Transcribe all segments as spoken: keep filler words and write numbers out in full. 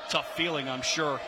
tough feeling, I'm sure.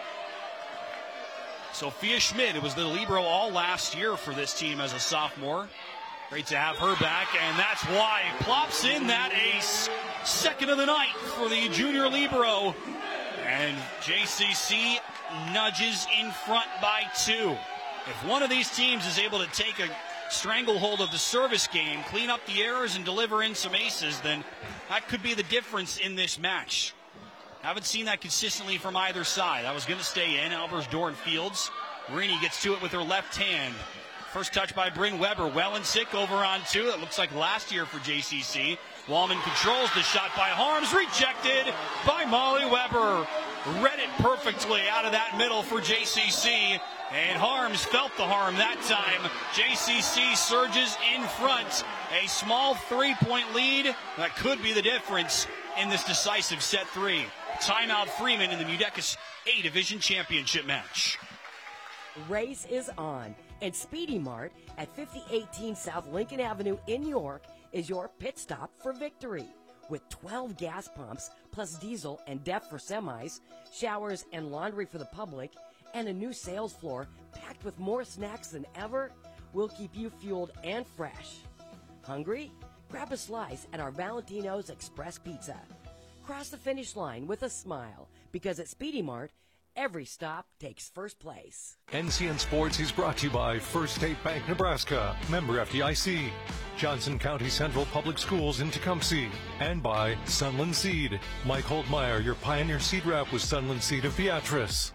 Sophia Schmid was the libero all last year for this team as a sophomore. Great to have her back, and that's why plops in that ace. Second of the night for the junior libero. And J C C nudges in front by two. If one of these teams is able to take a stranglehold of the service game, clean up the errors, and deliver in some aces, then that could be the difference in this match. Haven't seen that consistently from either side. That was going to stay in. Albers, Dorn, Fields. Marini gets to it with her left hand. First touch by Bryn Weber. Wellensick over on two. It looks like last year for J C C. Wallman controls the shot by Harms. Rejected by Molly Weber. Read it perfectly out of that middle for J C C. And Harms felt the harm that time. J C C surges in front. A small three-point lead that could be the difference in this decisive set three. Timeout Freeman in the Mudecas A Division Championship match. Race is on, and Speedy Mart at fifty eighteen South Lincoln Avenue in York is your pit stop for victory. With twelve gas pumps, plus diesel and D E F for semis, showers and laundry for the public, and a new sales floor packed with more snacks than ever, we'll keep you fueled and fresh. Hungry? Grab a slice at our Valentino's Express Pizza. Cross the finish line with a smile, because at Speedy Mart, every stop takes first place. N C N Sports is brought to you by First State Bank Nebraska, member F D I C, Johnson County Central Public Schools in Tecumseh, and by Sunland Seed. Mike Holtmeyer, your Pioneer Seed Rep with Sunland Seed of Beatrice.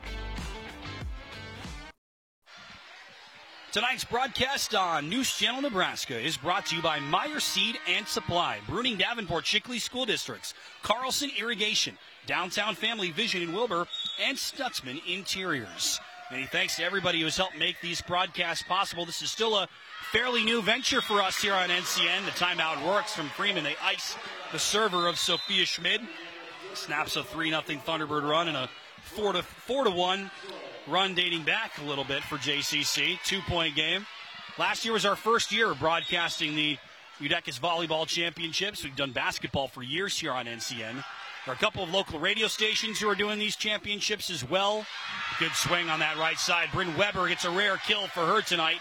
Tonight's broadcast on News Channel Nebraska is brought to you by Meyer Seed and Supply, Bruning Davenport Shickley School Districts, Carlson Irrigation, Downtown Family Vision in Wilbur, and Stutzman Interiors. Many thanks to everybody who has helped make these broadcasts possible. This is still a fairly new venture for us here on N C N. The timeout works from Freeman. They ice the server of Sophia Schmid. Snaps a three nothing Thunderbird run and a four to four to one run dating back a little bit for J C C. Two-point game. Last year was our first year broadcasting the Mudecas Volleyball Championships. We've done basketball for years here on N C N. There are a couple of local radio stations who are doing these championships as well. Good swing on that right side. Bryn Weber gets a rare kill for her tonight.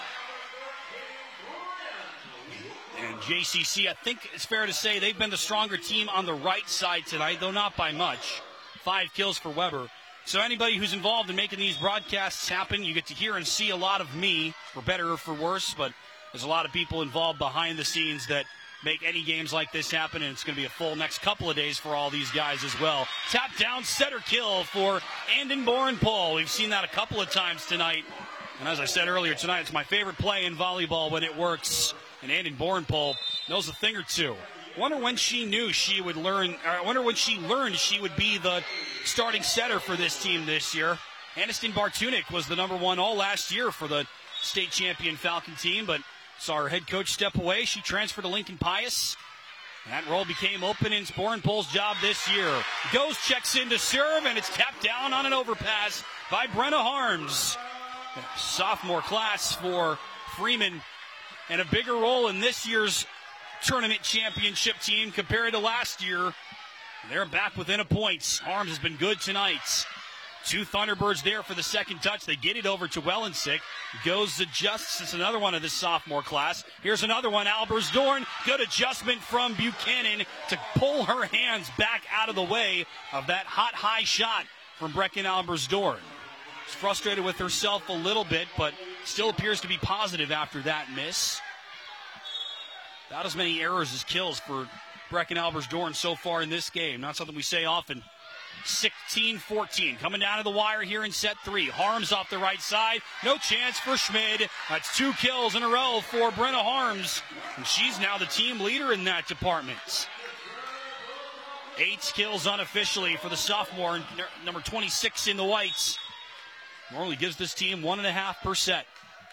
And J C C, I think it's fair to say they've been the stronger team on the right side tonight, though not by much. Five kills for Weber. So anybody who's involved in making these broadcasts happen, you get to hear and see a lot of me, for better or for worse, but there's a lot of people involved behind the scenes that make any games like this happen, and it's going to be a full next couple of days for all these guys as well. Tap down, setter kill for Andon Borenpol. We've seen that a couple of times tonight. And as I said earlier tonight, it's my favorite play in volleyball when it works. And Andon Borenpol knows a thing or two. Wonder when she knew she would learn, or I wonder when she learned she would be the starting setter for this team this year. Aniston Bartunik was the number one all last year for the state champion Falcon team, but saw her head coach step away. She transferred to Lincoln Pius. That role became open in Borenpol's job this year. Goes, checks in to serve, and it's tapped down on an overpass by Brenna Harms. Sophomore class for Freeman, and a bigger role in this year's tournament championship team compared to last year. They're back within a point. Harms has been good tonight. Two Thunderbirds there for the second touch. They get it over to Wellensick. Goes adjusts. It's another one of this sophomore class. Here's another one. Albers Dorn. Good adjustment from Buchanan to pull her hands back out of the way of that hot high shot from Brecken Albers Dorn. She's frustrated with herself a little bit, but still appears to be positive after that miss. About as many errors as kills for Brecken Albers Dorn so far in this game. Not something we say often. sixteen fourteen. Coming down to the wire here in set three. Harms off the right side. No chance for Schmid. That's two kills in a row for Brenna Harms. And she's now the team leader in that department. Eight kills unofficially for the sophomore, number twenty-six in the whites. Normally gives this team one and a half per set.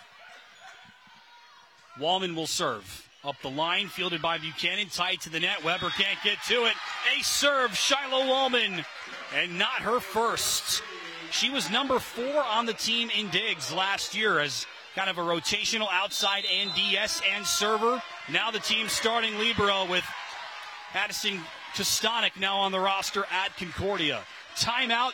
Wallman will serve. Up the line, fielded by Buchanan, tight to the net. Weber can't get to it. Ace serve, Shiloh Wallman, and not her first. She was number four on the team in digs last year as kind of a rotational outside and D S and server. Now the team starting libero with Addison Kostanek now on the roster at Concordia. timeout